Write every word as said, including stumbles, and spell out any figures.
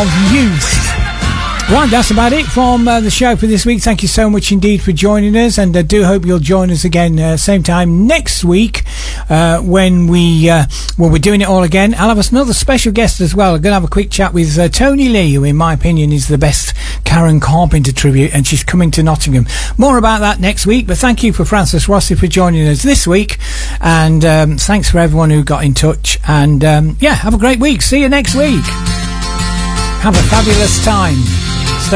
of Youth. Right, that's about it from uh, the show for this week. Thank you so much indeed for joining us, and I uh, do hope you'll join us again uh, same time next week uh, when we uh, when we're doing it all again. I'll have another special guest as well. I'm going to have a quick chat with uh, Tony Lee, who in my opinion is the best Karen Carpenter tribute, and she's coming to Nottingham. More about that next week, but thank you for Francis Rossi for joining us this week, and um, thanks for everyone who got in touch, and um, yeah, have a great week. See you next week. Have a fabulous time.